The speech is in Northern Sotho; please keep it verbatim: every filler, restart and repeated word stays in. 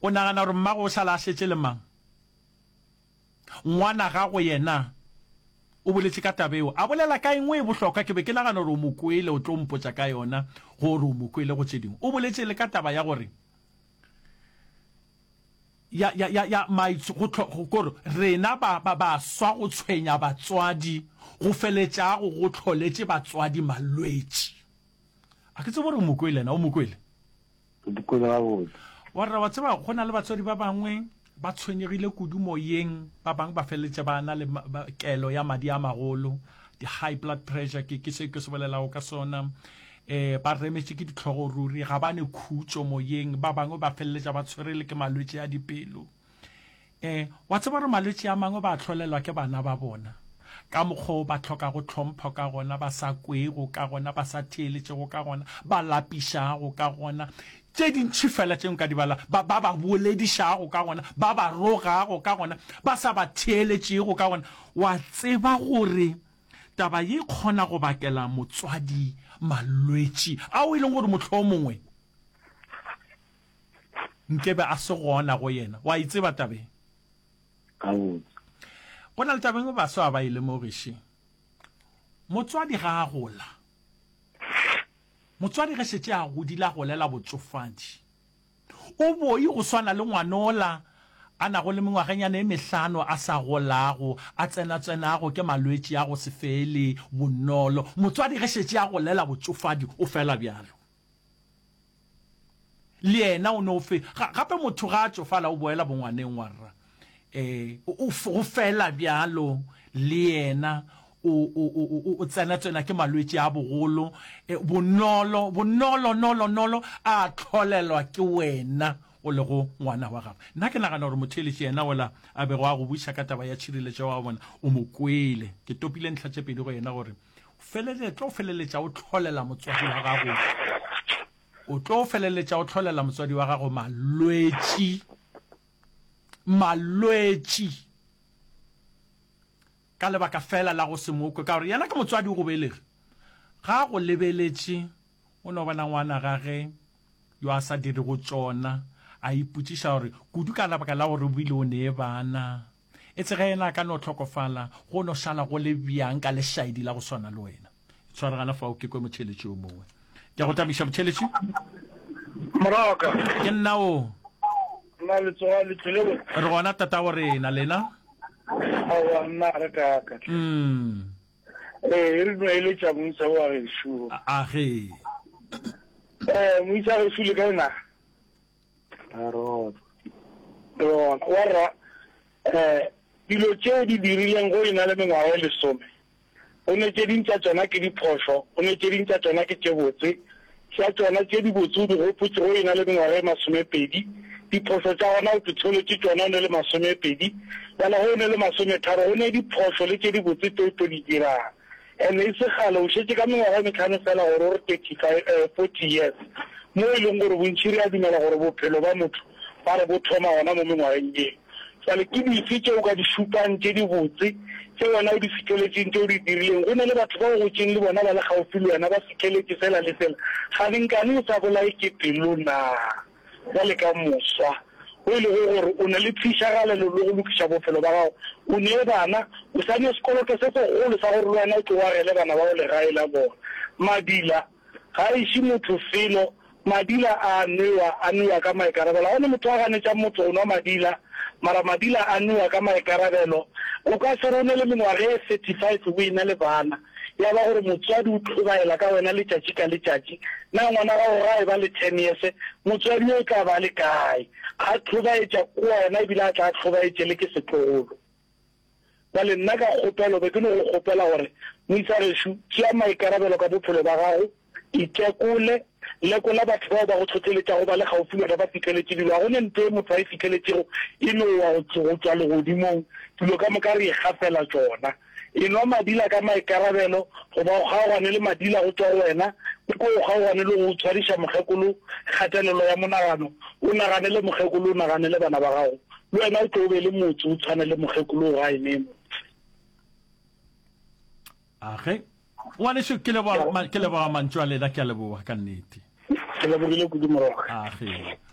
o nagana gore mmago o sala a setse le mang ngwana gago yena o boletse ka tabeo a bolela ka engwe e bohlokwa ke be ke nagana gore o mokwele o tlo mpotsa ka yona gore o mokwele go tsedimo o boletse le ka taba ya gore ya ya ya ya maitso go gore rena ba ba ba swa go tshwenya batswadi go feletsa go go tlholetse batswadi malwetsi a ke tsebore o mokwele na o mokwele o mokwele ga botse wa rra wa tseba gona le batswadi ba bangwe ba tshwenyegile kudumo yeng ba bang ba feletse ba na le kelo ya madi a magolo di high blood pressure ke ke se ke se bolelago ka sona eh ba remetse ke ditlhogo ruri ga bane khutso moyeng ba bangwe ba felletsa ba tshwerele ke malwetse a dipelo eh wa tseba re malwetse a mangwe ba tlholelwa ke bana ba bona ka mokgo ba tlhoka go tlhompha ka gona ba sa kwego ka gona ba sa theeletse go ka gona ba lapisha go ka gona tse dintsi fela tse nka di bala ba ba ba boledisha go ka gona ba ba roga go ka gona ba sa ba theeletse go ka gona wa tseba gore taba ye khona go bakela motswadi malwetsi a o ileng gore motlho mongwe nkebe a se gona go yena wa itseba tabe ka botse bona le tabeng ba so ba ile mo gishi motswadi ga a gola motswadi ge setse a godila go lela botsofadi o boi go swana le ngwanola ana go le mengwaganyana e mehlano a sa golago a tsena tsenago ke malwetsi a go se fele bonolo motswadi ge setse a go lela botsofadi o fela bjalo le yena o no fe gape motho ga a tsofala o boela bongwaneng wa rra eh o fela bjalo le yena o o o tsena tsena ke malwetsi a bogolo bonolo bonolo nolo nolo a tlholelwa ke wena o le go ngwana wa gago nna ke nagana gore motheletši yena ola a bego a go buisa ka taba ya tšhireletšo wa bona o mokwele ke topile ntlha tše pedi go yena gore feleletša o feleletša o tlholela motswadi wa gago o tlo feleletša o tlholela motswadi wa gago malwetsi malwetsi ka lebaka fela la go se mokwe ka gore yena ke motswadi go belege ga go lebeletše o no bona ngwana gage yo a sa dire go tsona a iputšiša gore kudu ka lebaka la gore o bile o nee bana e tsega yena ka no tlhokofala go no šala go le bjang ka lešaedi la go swana le wena tshwaregana fa o ke kwe motheletši o mongwe ke go tabiša motheletši Moraka ke nna o na le tsoa le tlele re gona tata o rena lena awa nna re ka ka mm eh re no ile tsa moisa wa re shu a ge eh moisa re shu le ka na aro ro wara eh dilo tše di dirileng go ina le mengwaga le some o ne tše dintša tsona ke diphošo o ne tše dintša tsona ke tše botse tša tsona tše di botse di go putse go ina le mengwaga e masomepedi diphošo tša gona o tšholetše tsona o ne le masomepedi bala go ne le masometharo o ne diphošo le tše di botse teo to di dirang and e se gale o šetse ka mengwaga e metlhano fela gore o re thirty five forty years mo e leng gore bontši re a dumela gore bophelo ba motho ba re bo thoma gona mo mengwageng eo jale ke dife tšeo ka di šupang tše di botse tše wena o di fitlheletseng tšeo di dirileng go ne le batho ba go gotseng le bona ba le gaufi le wena ba fitlheletse fela le fela ga lenkane o sa bolae ke pelo na ba le ka moswa o ile go gore o ne le phišagalelo le go lokiša bophelo ba gago o ne bana o sa ne sekoloto se segolo sa gore wena o tlo wa rele bana ba go legae la bona madila ga e še motho felo madila a newa a newa ka maikarabelo ga ne motho a ganetša motho o nwa madila mara madila a newa ka maikarabelo o ka se rone le mengwaga e thirty five o ina le bana ya ba gore motswadi o tlhobaela ka wena letšatši ka letšatši na ngwana gago ga e ba le ten years motswadi o ka ba le kae a tlhobaetša ko wena ebile a tla tlhobaetše le ke setlogolo bale nna ka kgopelo be ke no go kgopela gore moisa rešo tšea maikarabelo ka bophelo ba gago itekole lekola batho bao ba go tlhotlheletša go ba le gaufi le ba fitlheletše dilo ga gone nto e motho a e fitlheletšego e no wa go tswa legodimong dilo ka moka re e gafela tsona e nwa madila ka maikarabelo go ba go kgaogane le madila go tswa wena ko go kgaogane le go tshwariša mokgekolo kgatelelo ya monagano o nagane le mokgekolo o nagane le bana ba gago le wena o tlo be le motse o tshwane le mokgekolo ga e nemo age wane se ke le ba ke le ba mantšwa le da ke le boa ka nnete ke le bogile kudu moroga age